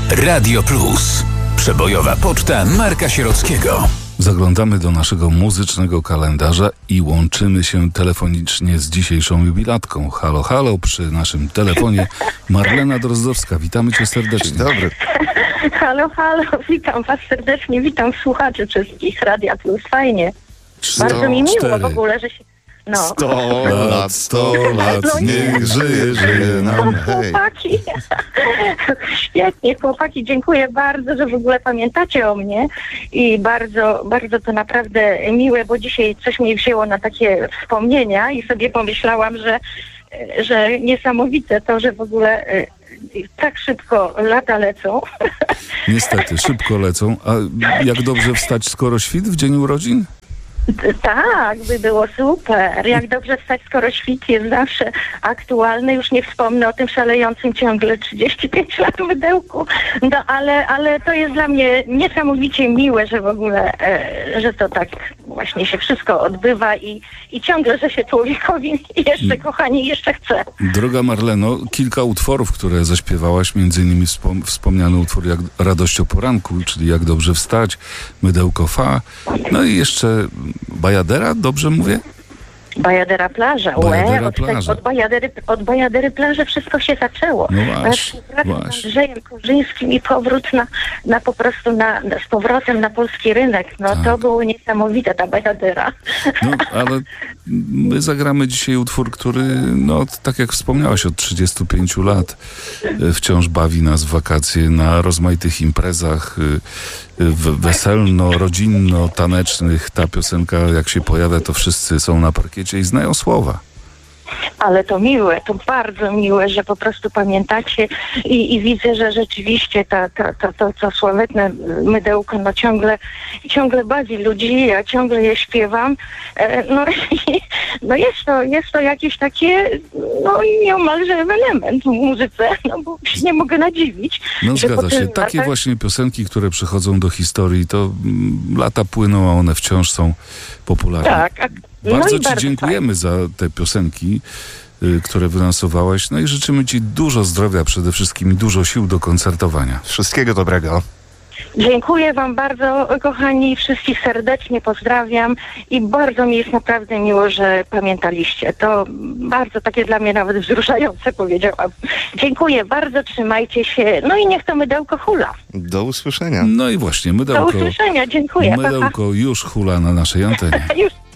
Radio Plus. Przebojowa poczta Marka Sierockiego. Zaglądamy do naszego muzycznego kalendarza i łączymy się telefonicznie z dzisiejszą jubilatką. Halo, halo, przy naszym telefonie Marlena Drozdowska. Witamy cię serdecznie. Dzień dobry. Halo, halo, witam was serdecznie, witam słuchaczy wszystkich Radia Plus, fajnie. Bardzo mi miło w ogóle, że się... 100 lat, niech żyje nam. Hej. Chłopaki, świetnie, chłopaki, dziękuję bardzo, że w ogóle pamiętacie o mnie i bardzo, bardzo to naprawdę miłe, bo dzisiaj coś mnie wzięło na takie wspomnienia i sobie pomyślałam, że niesamowite to, że w ogóle tak szybko lata lecą. Niestety, szybko lecą. A jak dobrze wstać, skoro świt w dzień urodzin? Tak, by było super. Jak dobrze wstać, skoro świt jest zawsze aktualny. Już nie wspomnę o tym szalejącym ciągle 35 lat mydełku. No ale to jest dla mnie niesamowicie miłe, że w ogóle, że to tak właśnie się wszystko odbywa i ciągle, że się człowiekowi jeszcze, kochani, jeszcze chce. Droga Marleno, kilka utworów, które zaśpiewałaś, między innymi wspomniany utwór jak Radość o poranku, czyli Jak dobrze wstać, Mydełko fa, no i jeszcze Bajadera, dobrze mówię? Bajadera plaża. Plaża. Od Bajadery plaży wszystko się zaczęło. No właśnie. Współpraca z Andrzejem Korzyńskim i powrót z powrotem na polski rynek. No tak. To było niesamowite, ta Bajadera. No, ale my zagramy dzisiaj utwór, który, no tak jak wspomniałaś, od 35 lat wciąż bawi nas w wakacje na rozmaitych imprezach weselno-rodzinno-tanecznych. Ta piosenka, jak się pojawia, to wszyscy są na parkiecie i znają słowa. Ale to miłe, to bardzo miłe, że po prostu pamiętacie i widzę, że rzeczywiście to sławetne mydełko ciągle bawi ludzi, ja ciągle je śpiewam. Jest to jakieś takie, nieomalże ewenement w muzyce, bo się nie mogę nadziwić. No zgadza się. Takie właśnie piosenki, które przychodzą do historii, to lata płyną, a one wciąż są popularne. Tak. Bardzo ci dziękujemy za te piosenki, które wylansowałaś. No i życzymy ci dużo zdrowia, przede wszystkim dużo sił do koncertowania. Wszystkiego dobrego. Dziękuję wam bardzo, kochani, wszystkich serdecznie pozdrawiam i bardzo mi jest naprawdę miło, że pamiętaliście. To bardzo takie dla mnie nawet wzruszające, powiedziałam. Dziękuję bardzo, trzymajcie się, no i niech to mydełko hula. Do usłyszenia. No i właśnie, mydełko. Do usłyszenia, dziękuję. Mydełko już hula na naszej antenie. Już.